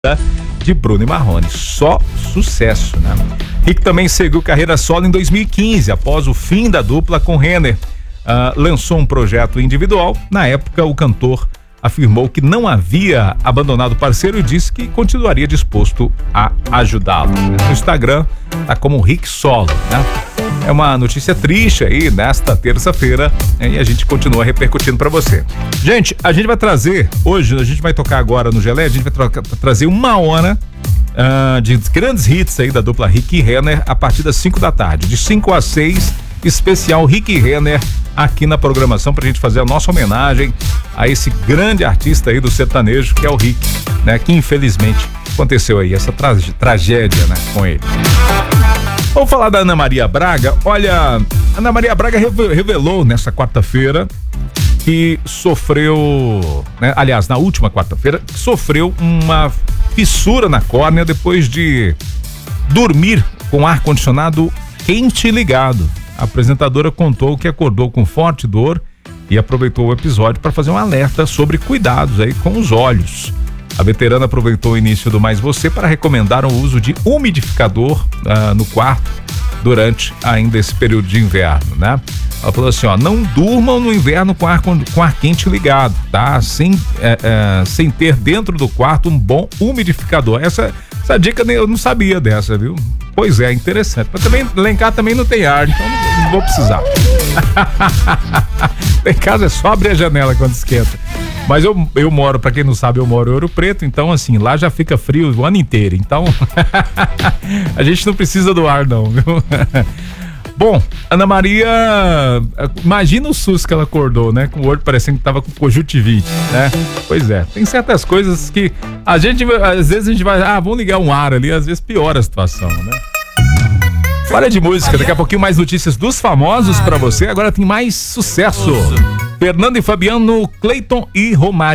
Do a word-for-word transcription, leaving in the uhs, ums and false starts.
de Bruno e Marrone, só sucesso, né? Rick também seguiu carreira solo em dois mil e quinze, após o fim da dupla com Renner. Uh, lançou um projeto individual. Na época, o cantor afirmou que não havia abandonado o parceiro e disse que continuaria disposto a ajudá-lo. No Instagram, tá como Rick Solo, né? É uma notícia triste aí nesta terça-feira, né? E a gente continua repercutindo para você. Gente, a gente vai trazer hoje, a gente vai tocar agora no Gelé, a gente vai trocar, trazer uma hora uh, de grandes hits aí da dupla Rick e Renner a partir das cinco da tarde, de cinco às seis, especial Rick e Renner aqui na programação pra gente fazer a nossa homenagem a esse grande artista aí do sertanejo que é o Rick, né? Que infelizmente aconteceu aí essa tra- tragédia, né? Com ele. Vamos falar da Ana Maria Braga. Olha, Ana Maria Braga revelou nessa quarta-feira que sofreu, né? Aliás, na última quarta-feira, sofreu uma fissura na córnea depois de dormir com ar-condicionado quente ligado. A apresentadora contou que acordou com forte dor e aproveitou o episódio para fazer um alerta sobre cuidados aí com os olhos. A veterana aproveitou o início do Mais Você para recomendar o uso de umidificador uh, no quarto durante ainda esse período de inverno, né? Ela falou assim, ó, não durmam no inverno com ar, com, com ar quente ligado, tá? Sem, é, é, sem ter dentro do quarto um bom umidificador. Essa, essa dica eu não sabia dessa, viu? Pois é, interessante. Mas também, lá em casa também não tem ar, então não, não vou precisar. Em casa é só abrir a janela quando esquenta. Mas eu, eu moro, pra quem não sabe, eu moro em Ouro Preto, então assim, lá já fica frio o ano inteiro, então a gente não precisa do ar não, viu? Bom, Ana Maria, imagina o susto que ela acordou, né? Com o olho parecendo que tava com conjuntivite, né? Pois é, tem certas coisas que a gente, às vezes a gente vai, ah, vamos ligar um ar ali, às vezes piora a situação, né? Para de música, daqui a pouquinho mais notícias dos famosos pra você, agora tem mais sucesso. Fernando e Fabiano, Cleiton e Romário.